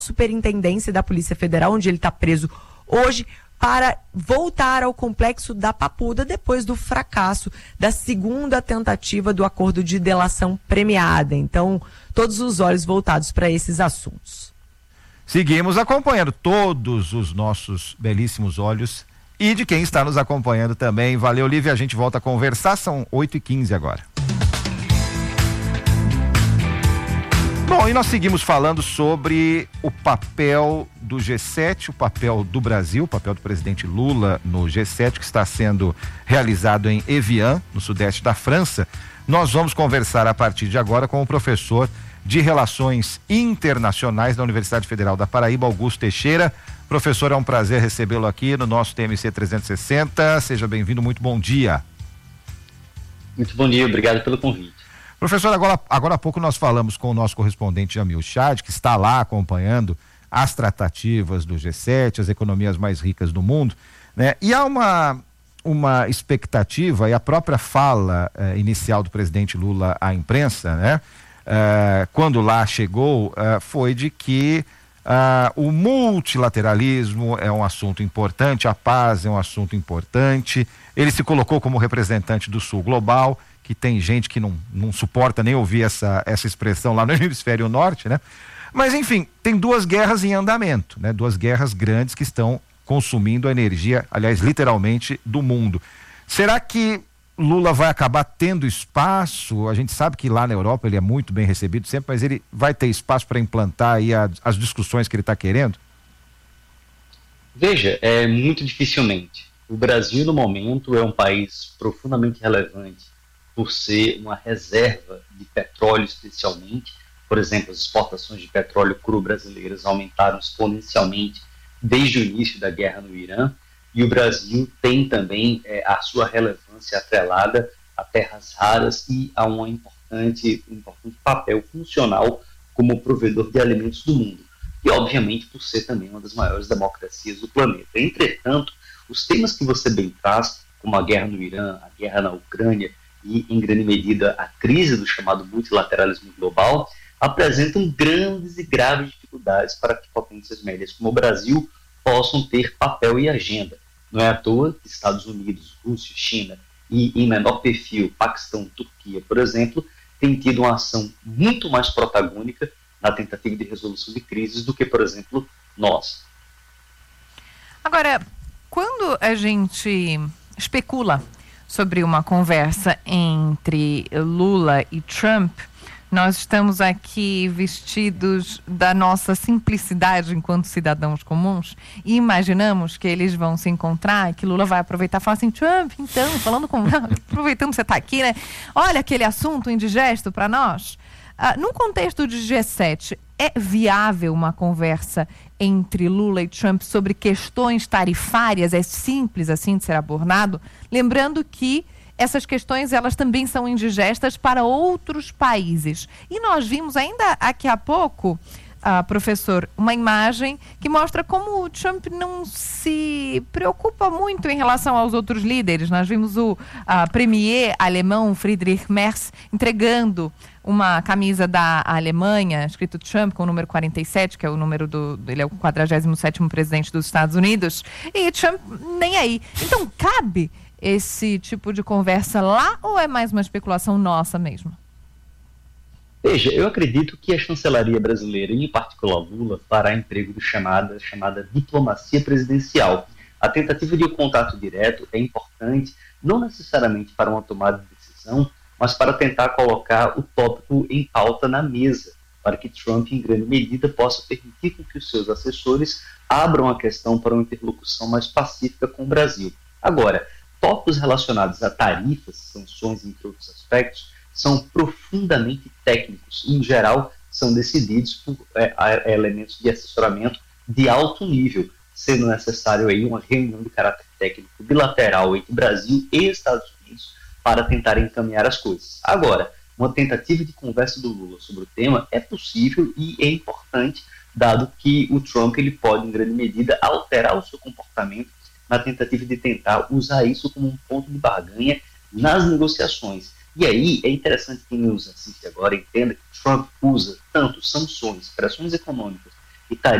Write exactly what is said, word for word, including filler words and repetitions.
Superintendência da Polícia Federal, onde ele está preso hoje, para voltar ao complexo da Papuda depois do fracasso da segunda tentativa do acordo de delação premiada. Então, todos os olhos voltados para esses assuntos. Seguimos acompanhando todos os nossos belíssimos olhos e de quem está nos acompanhando também. Valeu, Lívia, a gente volta a conversar, são oito e quinze agora. Bom, e nós seguimos falando sobre o papel do G sete, o papel do Brasil, o papel do presidente Lula no G sete, que está sendo realizado em Evian, no sudeste da França. Nós vamos conversar a partir de agora com o professor de Relações Internacionais da Universidade Federal da Paraíba, Augusto Teixeira. Professor, é um prazer recebê-lo aqui no nosso T M C trezentos e sessenta. Seja bem-vindo, muito bom dia. Muito bom dia, obrigado pelo convite. Professor, agora, agora há pouco nós falamos com o nosso correspondente Jamil Chad, que está lá acompanhando as tratativas do G sete, as economias mais ricas do mundo, né? E há uma, uma expectativa, e a própria fala eh, inicial do presidente Lula à imprensa, né? Eh, quando lá chegou, eh, foi de que eh, o multilateralismo é um assunto importante, a paz é um assunto importante. Ele se colocou como representante do Sul Global, que tem gente que não, não suporta nem ouvir essa, essa expressão lá no hemisfério norte, né? Mas, enfim, tem duas guerras em andamento, né? Duas guerras grandes que estão consumindo a energia, aliás, literalmente, do mundo. Será que Lula vai acabar tendo espaço? A gente sabe que lá na Europa ele é muito bem recebido sempre, mas ele vai ter espaço para implantar aí a, as discussões que ele está querendo? Veja, é muito dificilmente. O Brasil, no momento, é um país profundamente relevante por ser uma reserva de petróleo, especialmente. Por exemplo, as exportações de petróleo cru brasileiras aumentaram exponencialmente desde o início da guerra no Irã, e o Brasil tem também é, a sua relevância atrelada a terras raras e a um importante, um importante papel funcional como provedor de alimentos do mundo. E, obviamente, por ser também uma das maiores democracias do planeta. Entretanto, os temas que você bem traz, como a guerra no Irã, a guerra na Ucrânia, e, em grande medida, a crise do chamado multilateralismo global, apresentam grandes e graves dificuldades para que potências médias como o Brasil possam ter papel e agenda. Não é à toa que Estados Unidos, Rússia, China e, em menor perfil, Paquistão, Turquia, por exemplo, têm tido uma ação muito mais protagônica na tentativa de resolução de crises do que, por exemplo, nós. Agora, quando a gente especula sobre uma conversa entre Lula e Trump, nós estamos aqui vestidos da nossa simplicidade enquanto cidadãos comuns e imaginamos que eles vão se encontrar, que Lula vai aproveitar e falar assim: Trump, então, falando com... aproveitando que você está aqui, né? Olha aquele assunto indigesto para nós. Ah, num contexto de G sete, é viável uma conversa entre Lula e Trump sobre questões tarifárias? É simples assim de ser abordado? Lembrando que essas questões, elas também são indigestas para outros países. E nós vimos ainda aqui há pouco, uh, professor, uma imagem que mostra como o Trump não se preocupa muito em relação aos outros líderes. Nós vimos o uh, premier alemão Friedrich Merz entregando uma camisa da Alemanha, escrito Trump, com o número quarenta e sete, que é o número do... ele é o quadragésimo sétimo presidente dos Estados Unidos, e Trump nem aí. Então, cabe esse tipo de conversa lá, ou é mais uma especulação nossa mesmo? Veja, eu acredito que a chancelaria brasileira, e em particular Lula, fará emprego do chamada, chamada diplomacia presidencial. A tentativa de um contato direto é importante, não necessariamente para uma tomada de decisão, mas para tentar colocar o tópico em pauta na mesa, para que Trump, em grande medida, possa permitir com que os seus assessores abram a questão para uma interlocução mais pacífica com o Brasil. Agora, tópicos relacionados a tarifas, sanções, entre outros aspectos, são profundamente técnicos e, em geral, são decididos por é, elementos de assessoramento de alto nível, sendo necessário aí uma reunião de caráter técnico bilateral entre Brasil e Estados Unidos para tentar encaminhar as coisas. Agora, uma tentativa de conversa do Lula sobre o tema é possível e é importante, dado que o Trump ele pode, em grande medida, alterar o seu comportamento na tentativa de tentar usar isso como um ponto de barganha nas negociações. E aí é interessante que quem nos assiste agora entenda que Trump usa tanto sanções, pressões econômicas estaria